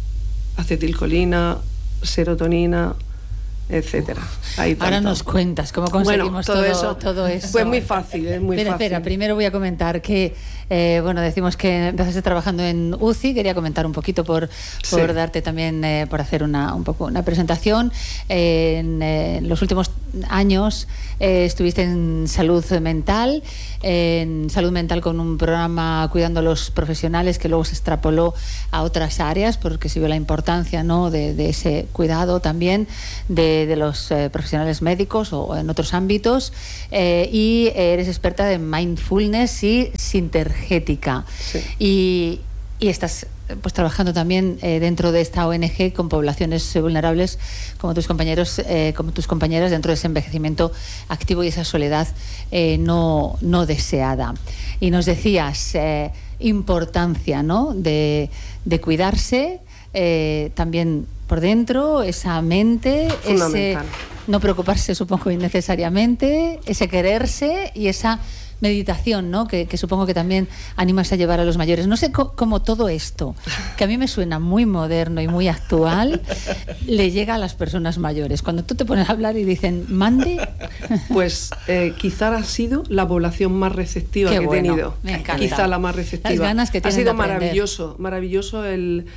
S6: acetilcolina, serotonina, etcétera. Ahí
S1: ahora nos cuentas cómo conseguimos
S6: bueno, todo,
S1: todo,
S6: eso,
S1: todo eso.
S6: Pues muy fácil, es muy
S1: espera,
S6: fácil.
S1: Espera, primero voy a comentar que Eh, bueno, decimos que empezaste trabajando en U C I. Quería comentar un poquito por, por sí. darte también, eh, por hacer una, un poco una presentación. Eh, en eh, los últimos años eh, estuviste en salud mental, eh, en salud mental con un programa Cuidando a los Profesionales, que luego se extrapoló a otras áreas, porque se vio la importancia, ¿no?, de, de ese cuidado también de, de los eh, profesionales médicos o en otros ámbitos. Eh, y eres experta de mindfulness y sintergética. Sí. Y, y estás pues trabajando también eh, dentro de esta O N G con poblaciones vulnerables como tus compañeros, eh, como tus compañeras, dentro de ese envejecimiento activo y esa soledad eh, no, no deseada. Y nos decías eh, importancia, ¿no?, de, de cuidarse eh, también por dentro, esa mente, ese no preocuparse, supongo, innecesariamente, ese quererse y esa meditación, ¿no?, que, que supongo que también animas a llevar a los mayores. No sé co- cómo todo esto, que a mí me suena muy moderno y muy actual, le llega a las personas mayores. Cuando tú te pones a hablar y dicen, mande...
S6: Pues eh, quizá ha sido la población más receptiva Qué que bueno, he tenido.
S1: Me encanta.
S6: Quizá la más receptiva.
S1: Las ganas que
S6: ha sido
S1: de aprender.
S6: maravilloso, maravilloso el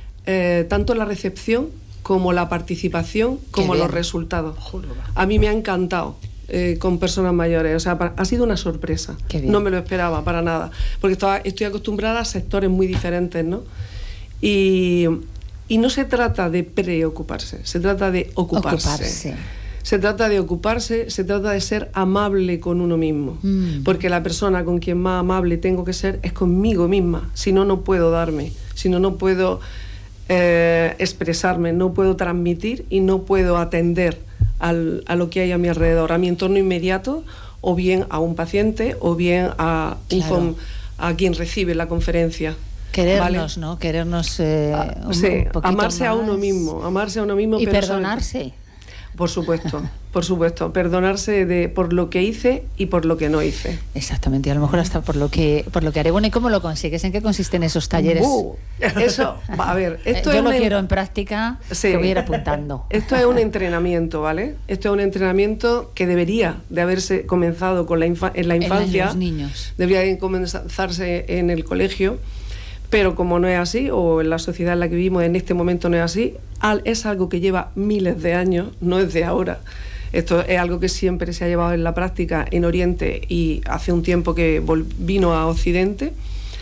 S6: eh, tanto la recepción como la participación, como los resultados. A mí me ha encantado. Eh, con personas mayores, o sea, para, ha sido una sorpresa. No me lo esperaba para nada, porque estaba, estoy acostumbrada a sectores muy diferentes, ¿no? Y, y no se trata de preocuparse, se trata de ocuparse. ocuparse. Se trata de ocuparse, se trata de ser amable con uno mismo, mm. porque la persona con quien más amable tengo que ser es conmigo misma. Si no, no puedo darme, si no, no puedo eh, expresarme, no puedo transmitir y no puedo atender Al, a lo que hay a mi alrededor, a mi entorno inmediato, o bien a un paciente, o bien a, claro. un, a quien recibe la conferencia.
S1: Querernos,
S6: ¿vale?
S1: ¿no? Querernos eh,
S6: ah,
S1: un,
S6: sí,
S1: un poquito
S6: amarse
S1: más.
S6: a uno mismo, amarse a uno mismo.
S1: Y
S6: pero
S1: perdonarse.
S6: Sobre, por supuesto, por supuesto, perdonarse de por lo que hice y por lo que no hice.
S1: Exactamente, y a lo mejor hasta por lo que por lo que haré. Bueno, ¿y cómo lo consigues? ¿En qué consisten esos talleres?
S6: Uh, eso, a ver, esto
S1: Yo
S6: es
S1: lo
S6: un,
S1: quiero en práctica, sí. que voy a ir apuntando.
S6: Esto es un entrenamiento, ¿vale? Esto es un entrenamiento que debería de haberse comenzado con la infa- en la infancia.
S1: En los niños.
S6: Debería de comenzarse en el colegio. Pero como no es así, o en la sociedad en la que vivimos en este momento no es así, es algo que lleva miles de años, no es de ahora. Esto es algo que siempre se ha llevado en la práctica en Oriente y hace un tiempo que vino a Occidente.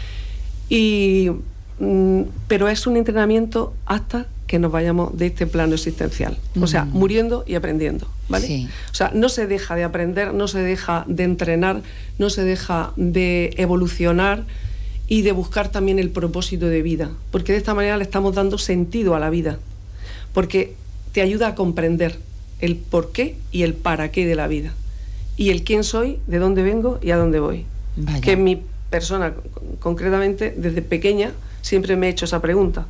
S6: Y, pero es un entrenamiento hasta que nos vayamos de este plano existencial. O sea, mm. muriendo y aprendiendo, ¿vale? Sí. O sea, no se deja de aprender, no se deja de entrenar, no se deja de evolucionar y de buscar también el propósito de vida, porque de esta manera le estamos dando sentido a la vida, porque te ayuda a comprender el por qué y el para qué de la vida, y el quién soy, de dónde vengo y a dónde voy. Vaya. Que mi persona, concretamente, desde pequeña, siempre me he hecho esa pregunta.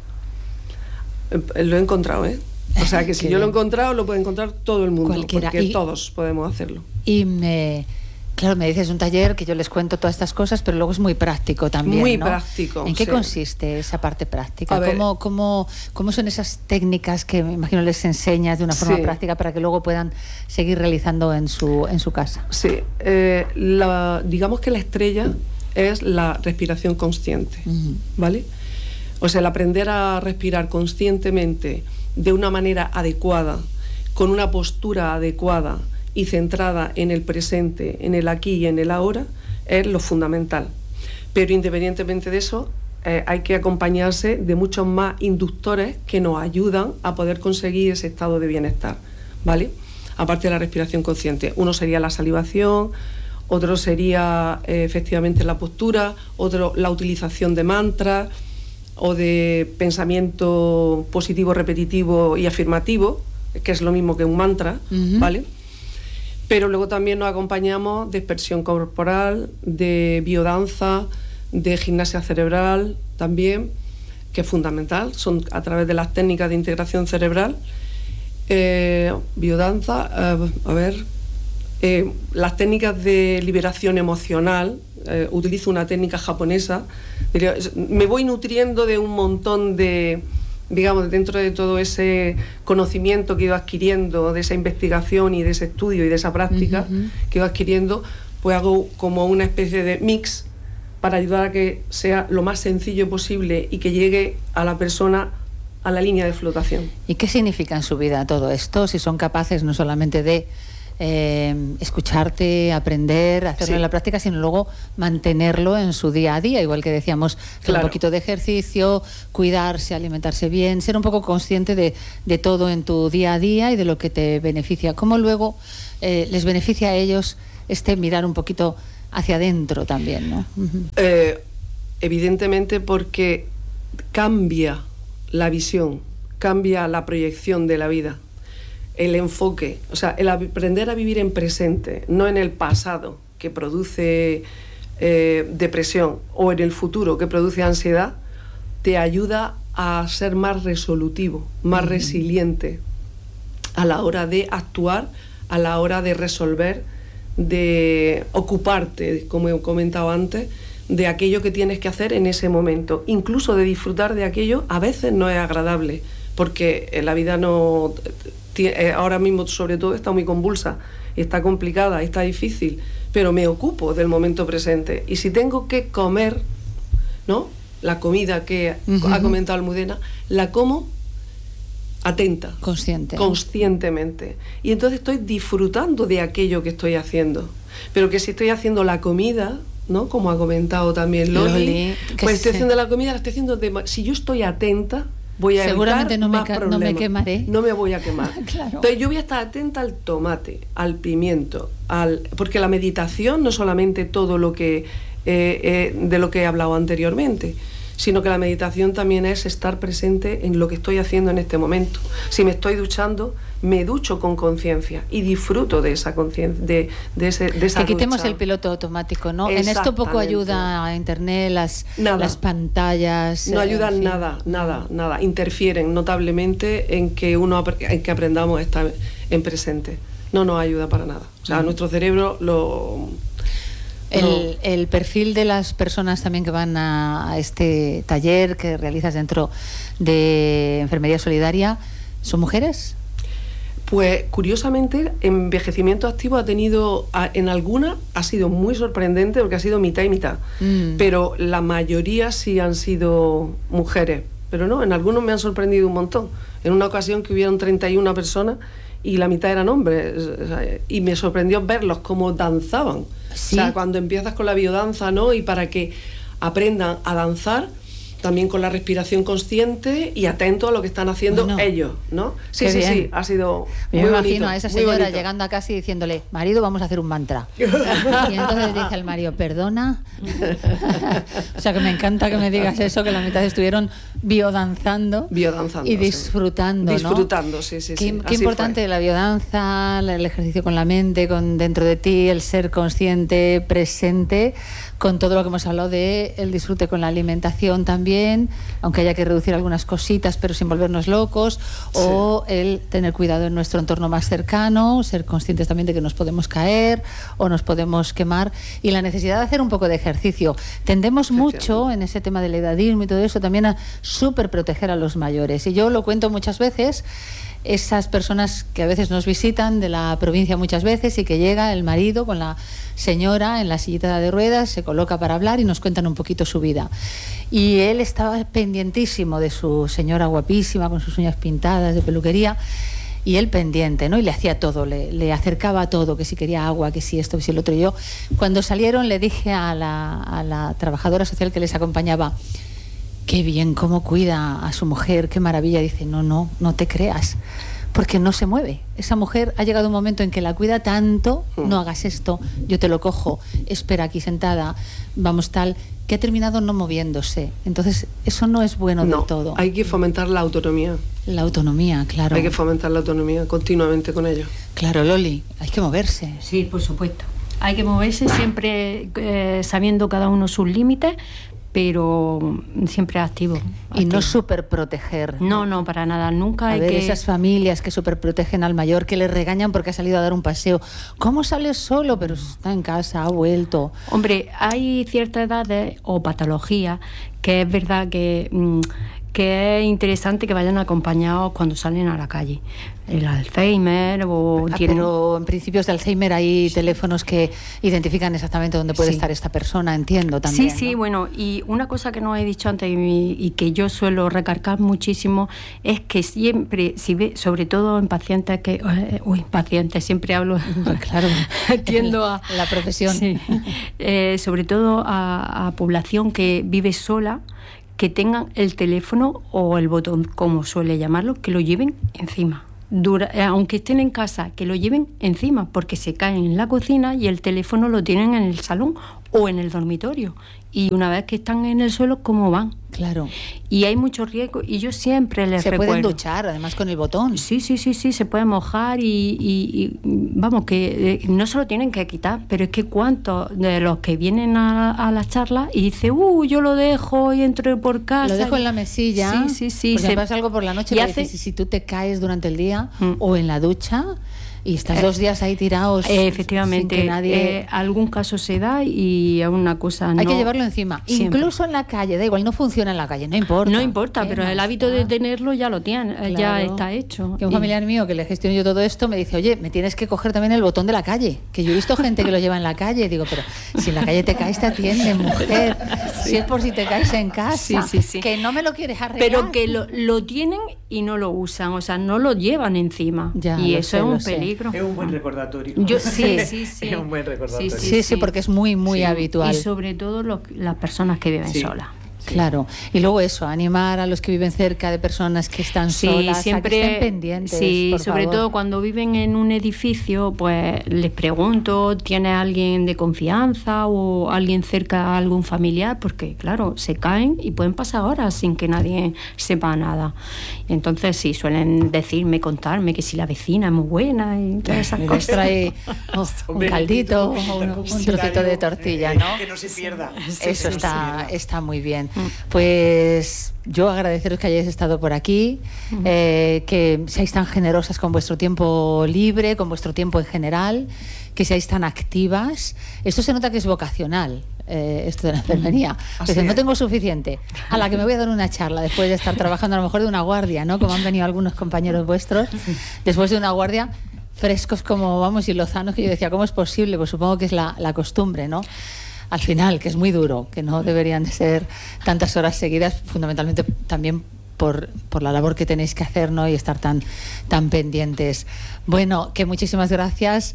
S6: Lo he encontrado, ¿eh? O sea, que si yo lo he encontrado, lo puede encontrar todo el mundo, Cualquiera. porque y, todos podemos hacerlo.
S1: Y me... Claro, me dices un taller que yo les cuento todas estas cosas, pero luego es muy práctico también,
S6: Muy
S1: ¿no?
S6: práctico.
S1: ¿En qué
S6: sí.
S1: consiste esa parte práctica?
S6: A ver,
S1: ¿Cómo, cómo, ¿Cómo son esas técnicas que me imagino les enseñas de una forma
S6: sí.
S1: práctica para que luego puedan seguir realizando en su, en su casa?
S6: Sí, eh, la, digamos que la estrella es la respiración consciente, uh-huh. ¿vale? O sea, el aprender a respirar conscientemente de una manera adecuada, con una postura adecuada y centrada en el presente, en el aquí y en el ahora, es lo fundamental. Pero independientemente de eso, eh, hay que acompañarse de muchos más inductores que nos ayudan a poder conseguir ese estado de bienestar, ¿vale? Aparte de la respiración consciente. Uno sería la salivación, otro sería eh, efectivamente la postura, otro la utilización de mantras o de pensamiento positivo, repetitivo y afirmativo, que es lo mismo que un mantra, uh-huh. ¿vale? Pero luego también nos acompañamos de expresión corporal, de biodanza, de gimnasia cerebral también, que es fundamental, son a través de las técnicas de integración cerebral, eh, biodanza, eh, a ver, eh, las técnicas de liberación emocional, eh, utilizo una técnica japonesa, me voy nutriendo de un montón de, digamos, dentro de todo ese conocimiento que he ido adquiriendo, de esa investigación y de ese estudio y de esa práctica uh-huh. que he ido adquiriendo, pues hago como una especie de mix para ayudar a que sea lo más sencillo posible y que llegue a la persona a la línea de flotación.
S1: ¿Y qué significa en su vida todo esto? Si son capaces no solamente de eh, escucharte, aprender, hacerlo sí. en la práctica, sino luego mantenerlo en su día a día, igual que decíamos, hacer claro. un poquito de ejercicio, cuidarse, alimentarse bien, ser un poco consciente de, de todo en tu día a día y de lo que te beneficia. ¿Cómo luego eh, les beneficia a ellos este mirar un poquito hacia adentro también, ¿no? Uh-huh.
S6: Eh, evidentemente porque cambia la visión, cambia la proyección de la vida, el enfoque, o sea, el aprender a vivir en presente, no en el pasado, que produce eh, depresión, o en el futuro, que produce ansiedad, te ayuda a ser más resolutivo, más uh-huh. resiliente a la hora de actuar, a la hora de resolver, de ocuparte, como he comentado antes, de aquello que tienes que hacer en ese momento, incluso de disfrutar de aquello. A veces no es agradable, porque la vida no, ahora mismo sobre todo está muy convulsa, está complicada, está difícil, pero me ocupo del momento presente. Y si tengo que comer, ¿no?, la comida que uh-huh. ha comentado Almudena, la como atenta,
S1: consciente,
S6: conscientemente, y entonces estoy disfrutando de aquello que estoy haciendo. Pero que si estoy haciendo la comida, ¿no?, como ha comentado también Loli, Loli pues estoy sé. haciendo la comida, la estoy haciendo de, si yo estoy atenta, voy a
S1: seguramente
S6: evitar
S1: no
S6: más
S1: me,
S6: problemas.
S1: no me quemaré,
S6: no me voy a quemar.
S1: Claro.
S6: Entonces yo voy a estar atenta al tomate, al pimiento, al, porque la meditación no solamente todo lo que eh, eh, de lo que he hablado anteriormente, sino que la meditación también es estar presente en lo que estoy haciendo en este momento. Si me estoy duchando, me ducho con conciencia y disfruto de esa conciencia, de, de, ese, de esa
S1: que quitemos
S6: ducha.
S1: el piloto automático, ¿no? En esto poco ayuda a internet, las, las pantallas.
S6: No
S1: eh,
S6: ayudan
S1: en fin.
S6: nada, nada, nada. Interfieren notablemente en que uno en que aprendamos a estar en presente. No nos ayuda para nada. O sea, uh-huh. nuestro cerebro lo...
S1: El,
S6: no.
S1: el perfil de las personas también que van a, a este taller que realizas dentro de Enfermería Solidaria, ¿son mujeres?
S6: Pues curiosamente, envejecimiento activo ha tenido, en alguna ha sido muy sorprendente porque ha sido mitad y mitad, mm. pero la mayoría sí han sido mujeres, pero no, en algunos me han sorprendido un montón. En una ocasión que hubieron treinta y una personas y la mitad eran hombres, y me sorprendió verlos cómo danzaban. ¿Sí? O sea, cuando empiezas con la biodanza, ¿no?, y para que aprendan a danzar, también con la respiración consciente y atento a lo que están haciendo bueno, ellos, ¿no? Sí, sí, bien. sí, ha sido muy
S1: Me
S6: bonito,
S1: imagino a esa señora llegando a casa y diciéndole, marido, vamos a hacer un mantra. Y entonces dice el marido, ¿perdona? O sea, que me encanta que me digas eso, que la mitad estuvieron biodanzando,
S6: biodanzando
S1: y disfrutando,
S6: sí.
S1: ¿no?
S6: Disfrutando, sí, sí,
S1: Qué,
S6: sí.
S1: qué importante fue. La biodanza, el ejercicio con la mente, con dentro de ti, el ser consciente, presente, con todo lo que hemos hablado de el disfrute con la alimentación también, aunque haya que reducir algunas cositas, pero sin volvernos locos, sí. o el tener cuidado en nuestro entorno más cercano, ser conscientes también de que nos podemos caer o nos podemos quemar, y la necesidad de hacer un poco de ejercicio. Tendemos mucho en ese tema del edadismo y todo eso también a súper proteger a los mayores, y yo lo cuento muchas veces. Esas personas que a veces nos visitan de la provincia muchas veces y que llega el marido con la señora en la sillita de ruedas, se coloca para hablar y nos cuentan un poquito su vida. Y él estaba pendientísimo de su señora guapísima con sus uñas pintadas de peluquería, y él pendiente, ¿no? Y le hacía todo, le, le acercaba todo, que si quería agua, que si esto, que si el otro. Y yo, cuando salieron, le dije a la, a la trabajadora social que les acompañaba, qué bien, cómo cuida a su mujer, qué maravilla. Dice, no, no, no te creas, porque no se mueve. Esa mujer ha llegado un momento en que la cuida tanto, no hagas esto, yo te lo cojo, espera aquí sentada, vamos tal, que ha terminado no moviéndose. Entonces, eso no es bueno
S6: no,
S1: del todo.
S6: Hay que fomentar la autonomía.
S1: La autonomía, claro.
S6: Hay que fomentar la autonomía continuamente con ellos.
S1: Claro, Loli, hay que moverse.
S4: Sí, por supuesto. Hay que moverse siempre eh, sabiendo cada uno sus límites, pero siempre activo, activo.
S1: Y no superproteger.
S4: No, no, para nada. Nunca
S1: a
S4: hay
S1: ver,
S4: que...
S1: esas familias que superprotegen al mayor, que le regañan porque ha salido a dar un paseo. ¿Cómo sales solo? Pero está en casa, ha vuelto.
S4: Hombre, hay ciertas edades o patologías que es verdad que... Mmm, que es interesante que vayan acompañados cuando salen a la calle. El Alzheimer o...
S1: Ah,
S4: tienen...
S1: Pero en principios de Alzheimer hay sí. teléfonos que identifican exactamente dónde puede sí. estar esta persona, entiendo también.
S4: Sí, sí,
S1: ¿no?
S4: Bueno, y una cosa que no he dicho antes y, y que yo suelo recargar muchísimo es que siempre, si ve, sobre todo en pacientes que... Uh, uy, pacientes, siempre hablo...
S1: Claro,
S4: tiendo a...
S1: La profesión.
S4: Sí. Eh, sobre todo a, a población que vive sola, que tengan el teléfono o el botón, como suele llamarlo, que lo lleven encima. Dura, eh, aunque estén en casa, que lo lleven encima, porque se caen en la cocina y el teléfono lo tienen en el salón o en el dormitorio. Y una vez que están en el suelo, ¿cómo van?
S1: Claro.
S4: Y hay mucho riesgo, y yo siempre les
S1: se
S4: recuerdo...
S1: Se pueden duchar, además, con el botón.
S4: Sí, sí, sí, sí, se pueden mojar y, y, y vamos, que eh, no se lo tienen que quitar, pero es que cuántos de los que vienen a, a las charlas y dicen, uh, yo lo dejo y entro por casa...
S1: Lo dejo en la mesilla,
S4: sí, sí, sí,
S1: porque
S4: se...
S1: me pasa algo por la noche, y hace... dices, si tú te caes durante el día mm. o en la ducha... Y estás eh, dos días ahí tirados.
S4: Eh, efectivamente,
S1: sin que nadie...
S4: eh, algún caso se da y a una cosa no...
S1: Hay que llevarlo encima.
S4: Siempre.
S1: Incluso en la calle, da igual, no funciona en la calle, no importa.
S4: No importa, pero el hábito está? de tenerlo ya lo tiene, claro. ya está hecho.
S1: Que un familiar mío que le gestiono yo todo esto me dice, oye, me tienes que coger también el botón de la calle, que yo he visto gente que lo lleva en la calle. Digo, pero si en la calle te caes te atienden, mujer. Sí. Si es por si te caes en casa,
S4: sí, sí, sí.
S1: que no me lo quieres arreglar.
S4: Pero que lo, lo tienen y no lo usan, o sea, no lo llevan encima.
S1: Ya,
S4: y eso
S1: sé,
S4: es un
S1: sé.
S4: peligro.
S3: Es un buen recordatorio.
S4: Yo, sí, sí, sí.
S3: Es un buen recordatorio.
S1: Sí, sí, sí, sí, porque es muy, muy
S4: sí.
S1: habitual.
S4: Y sobre todo lo, las personas que viven
S3: sí.
S4: solas.
S1: Sí. Claro, y luego eso, animar a los que viven cerca de personas que están
S4: sí,
S1: solas,
S4: siempre,
S1: a que estén pendientes.
S4: Sí,
S1: por
S4: sobre
S1: favor.
S4: todo cuando viven en un edificio, pues les pregunto, ¿tiene alguien de confianza o alguien cerca, algún familiar? Porque claro, se caen y pueden pasar horas sin que nadie sepa nada. Entonces sí, suelen decirme, contarme que si la vecina es muy buena y todas esas cosas.
S1: Trae oh, un caldito o un, un trocito de tortilla, ¿no?
S3: Que no se pierda.
S1: Eso sí, está, sí, está muy bien. Pues yo agradeceros que hayáis estado por aquí, uh-huh. eh, que seáis tan generosas con vuestro tiempo libre, con vuestro tiempo en general, que seáis tan activas. Esto se nota que es vocacional, eh, esto de la enfermería. Pues no tengo suficiente. A la que me voy a dar una charla después de estar trabajando a lo mejor de una guardia, ¿no? Como han venido algunos compañeros vuestros, después de una guardia, frescos como vamos y lozanos, que yo decía, ¿cómo es posible? Pues supongo que es la, la costumbre, ¿no? Al final, que es muy duro, que no deberían de ser tantas horas seguidas, fundamentalmente también por, por la labor que tenéis que hacer, ¿no? Y estar tan, tan pendientes. Bueno, que muchísimas gracias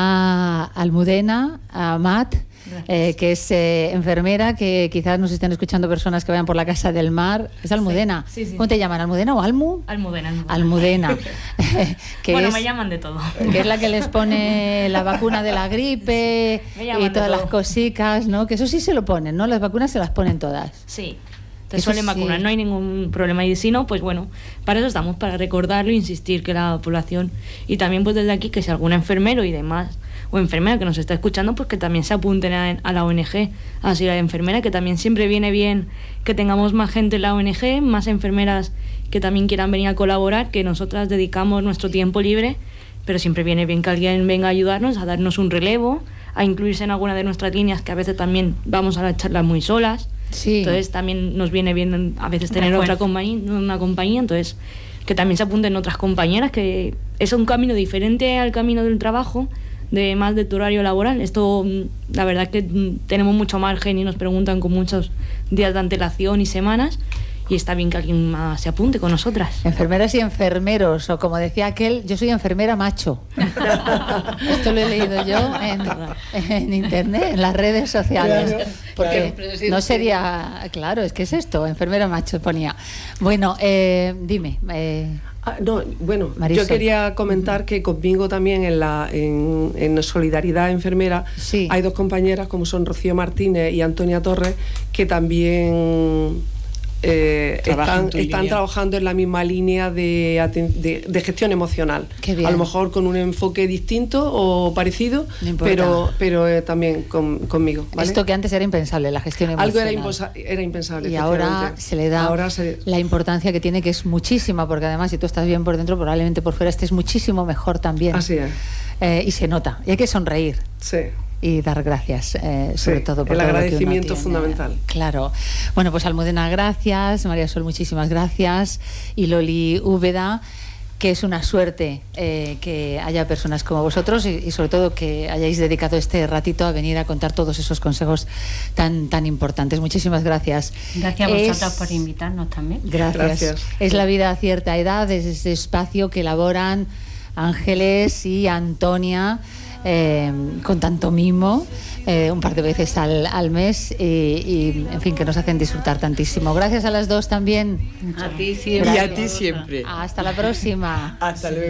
S1: a Almudena, a Matt, eh, que es eh, enfermera, que quizás nos estén escuchando personas que vayan por la Casa del Mar. ¿Es Almudena?
S5: Sí, sí, sí.
S1: ¿Cómo te llaman? ¿Almudena o Almu?
S5: Almudena. Almudena.
S1: Almudena. que
S5: bueno,
S1: es,
S5: me llaman de todo.
S1: Que es la que les pone la vacuna de la gripe y todas las cositas, ¿no? Que eso sí se lo ponen, ¿no? Las vacunas se las ponen todas.
S5: Sí. Te
S1: Eso
S5: suelen
S1: sí.
S5: vacunar, no hay ningún problema. Y si no, pues bueno, para eso estamos, para recordarlo e insistir que la población, y también pues desde aquí, que si algún enfermero y demás, o enfermera que nos está escuchando, pues que también se apunten a, a la O N G, a Así la Enfermera, que también siempre viene bien que tengamos más gente en la O N G, más enfermeras que también quieran venir a colaborar, que nosotras dedicamos nuestro tiempo libre, pero siempre viene bien que alguien venga a ayudarnos, a darnos un relevo, a incluirse en alguna de nuestras líneas, que a veces también vamos a las charlas muy solas.
S1: Sí.
S5: Entonces también nos viene bien a veces tener
S4: Refuerzo.
S5: otra compañía, una compañía, entonces que también se apunten otras compañeras, que es un camino diferente al camino del trabajo, de más de tu horario laboral. Esto, la verdad es que tenemos mucho margen y nos preguntan con muchos días de antelación y semanas, y está bien que alguien más se apunte con nosotras.
S1: Enfermeras y enfermeros, o como decía aquel, yo soy enfermera macho. Esto lo he leído yo en, en internet, en las redes sociales.
S3: Claro,
S1: porque
S6: claro.
S1: no sería, claro, es que es esto, enfermera macho ponía. Bueno, eh, dime. Eh,
S6: Ah, no, bueno,
S1: Marisol.
S6: yo quería comentar que conmigo también en la en, en Solidaridad Enfermera
S1: Sí.
S6: hay dos compañeras como son Rocío Martínez y Antonia Torres que también eh,
S3: Trabaja en
S6: están,
S3: tu
S6: están
S3: línea.
S6: trabajando en la misma línea de, aten- de, de gestión emocional.
S1: Qué bien.
S6: A lo mejor con un enfoque distinto o parecido,
S1: No importa.
S6: pero, pero eh, también con- conmigo. ¿vale?
S1: Esto que antes era impensable, la gestión emocional.
S6: Algo era, imposa- era impensable.
S1: Y ahora
S6: efectivamente.
S1: se le da
S6: Ahora se-
S1: la importancia que tiene, que es muchísima, porque además si tú estás bien por dentro, probablemente por fuera estés muchísimo mejor también.
S6: Así es.
S1: Eh, y se nota. Y hay que sonreír
S6: Sí.
S1: y dar gracias, eh, sobre
S6: Sí,
S1: todo por
S6: el
S1: todo lo que uno
S6: agradecimiento
S1: tiene.
S6: fundamental.
S1: Claro. Bueno, pues Almudena, gracias. María Sol, muchísimas gracias. Y Loli Úbeda, que es una suerte eh, que haya personas como vosotros y, y sobre todo que hayáis dedicado este ratito a venir a contar todos esos consejos tan, tan importantes. Muchísimas gracias.
S4: Gracias a
S1: Es-
S4: vosotros por invitarnos también.
S1: Gracias.
S6: Gracias.
S1: Es la vida a cierta edad, es ese espacio que elaboran Ángeles y Antonia eh, con tanto mimo, eh, un par de veces al, al mes y, y, en fin, que nos hacen disfrutar tantísimo. Gracias a las dos también.
S2: A ti
S3: Y
S2: siempre.
S3: a ti siempre.
S1: Hasta la próxima.
S3: Hasta luego.